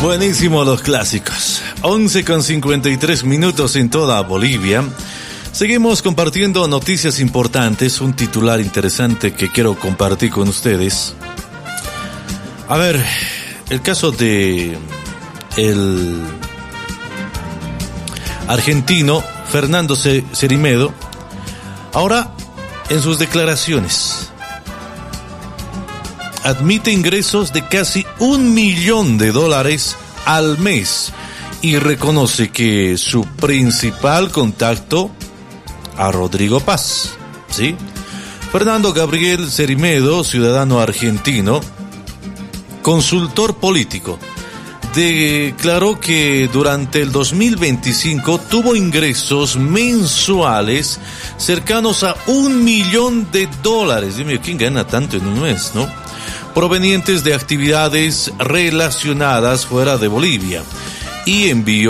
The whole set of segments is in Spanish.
Buenísimo los clásicos. 11:53 en toda Bolivia. Seguimos compartiendo noticias importantes, un titular interesante que quiero compartir con ustedes. A ver, el caso de el argentino Fernando Cermedo, ahora en sus declaraciones admite ingresos de casi $1 millón al mes y reconoce que su principal contacto a Rodrigo Paz, ¿sí? Fernando Gabriel Cermedo, ciudadano argentino, consultor político, declaró que durante el 2025 tuvo ingresos mensuales cercanos a $1 millón. Dime, ¿quién gana tanto en un mes, no? Provenientes de actividades relacionadas fuera de Bolivia. Y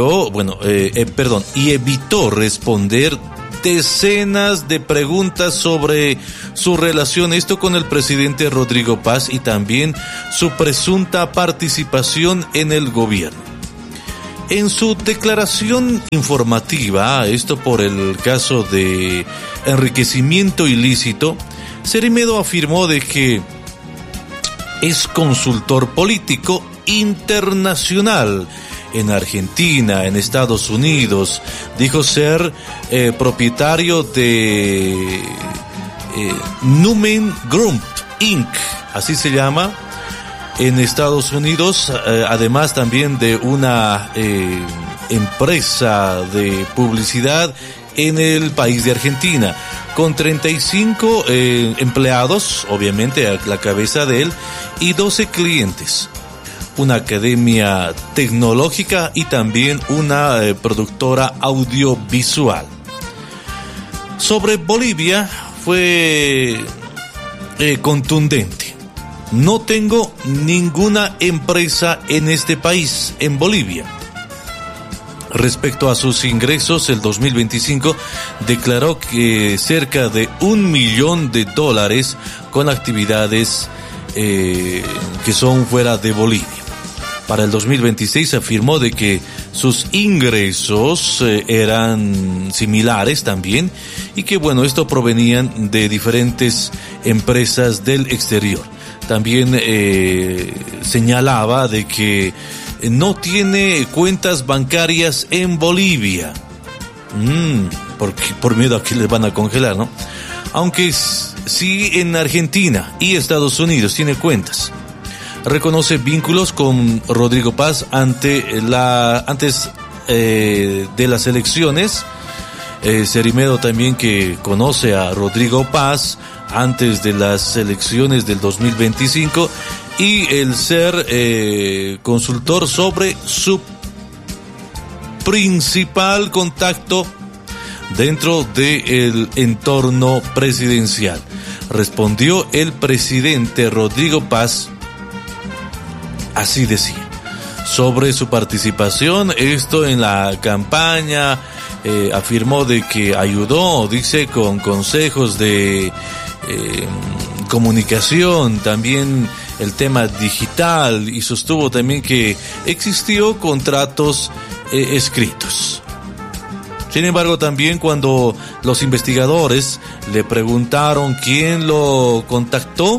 evitó responder decenas de preguntas sobre su relación con el presidente Rodrigo Paz y también su presunta participación en el gobierno. En su declaración informativa, esto por el caso de enriquecimiento ilícito, Cermedo afirmó de que es consultor político internacional en Argentina, en Estados Unidos. Dijo ser propietario de Numen Group Inc., así se llama, en Estados Unidos, además también de una empresa de publicidad en el país de Argentina, con 35 empleados, obviamente a la cabeza de él, y 12 clientes. Una academia tecnológica y también una productora audiovisual. Sobre Bolivia fue contundente. No tengo ninguna empresa en este país, en Bolivia. Respecto a sus ingresos, el 2025 declaró que cerca de $1 millón con actividades que son fuera de Bolivia. Para el 2026 afirmó de que sus ingresos eran similares también y que esto provenían de diferentes empresas del exterior. También señalaba de que no tiene cuentas bancarias en Bolivia. Porque por miedo a que les van a congelar, ¿no? Aunque sí en Argentina y Estados Unidos tiene cuentas. Reconoce vínculos con Rodrigo Paz antes de las elecciones. Cermedo también que conoce a Rodrigo Paz antes de las elecciones del 2025 y el ser consultor sobre su principal contacto dentro del entorno presidencial. Respondió el presidente Rodrigo Paz, así decía, sobre su participación en la campaña. Afirmó de que ayudó, dice, con consejos de comunicación, también el tema digital, y sostuvo también que existió contratos escritos. Sin embargo, también cuando los investigadores le preguntaron quién lo contactó,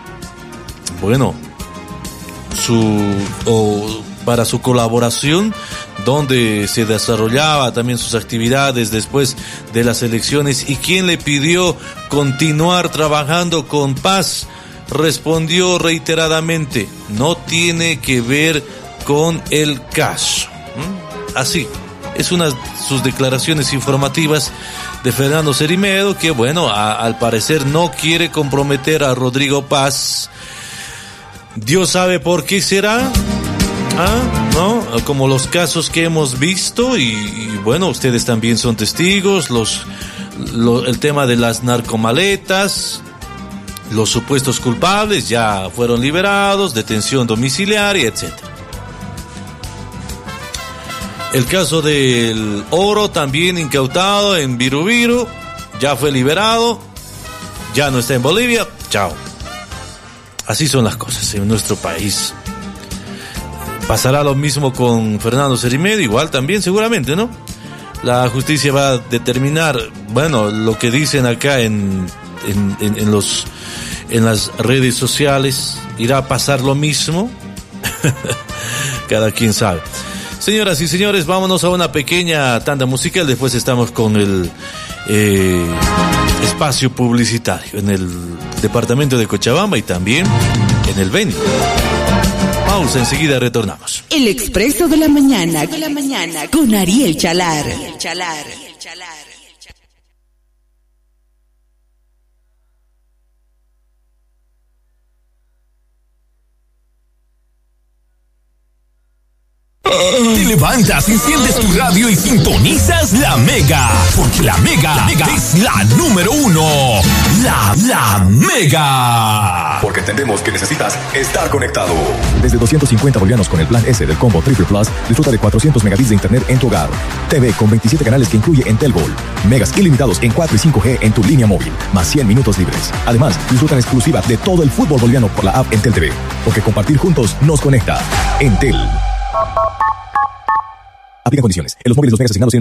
para su colaboración, donde se desarrollaba también sus actividades después de las elecciones y quién le pidió continuar trabajando con Paz, respondió reiteradamente: no tiene que ver con el caso. Así es sus declaraciones informativas de Fernando Cermedo, que al parecer no quiere comprometer a Rodrigo Paz. Dios sabe por qué será, ¿no? Como los casos que hemos visto y ustedes también son testigos, el tema de las narcomaletas, los supuestos culpables ya fueron liberados, detención domiciliaria, etc. El caso del oro también incautado en Viru ya fue liberado, ya no está en Bolivia, chao. Así son las cosas en nuestro país. pasará lo mismo con Fernando Cermeño, igual también seguramente, ¿no? La justicia va a determinar, bueno, lo que dicen acá en las redes sociales. ¿Irá a pasar lo mismo? Cada quien sabe. Señoras y señores, vámonos a una pequeña tanda musical. Después estamos con el espacio publicitario en el departamento de Cochabamba y también en el Beni. Pausa, enseguida retornamos. El Expreso de la Mañana con Ariel Chalar. Te levantas, enciendes tu radio y sintonizas la Mega, porque la Mega es la número 1. La Mega. Porque entendemos que necesitas estar conectado. Desde 250 bolivianos con el plan S del combo Triple Plus, disfruta de 400 megabits de internet en tu hogar. TV con 27 canales que incluye Entel Gold. Megas ilimitados en 4 y 5G en tu línea móvil, más 100 minutos libres. Además, disfruta en exclusiva de todo el fútbol boliviano por la app Entel TV. Porque compartir juntos nos conecta. Entel. Aplica condiciones. En los móviles los megas asignados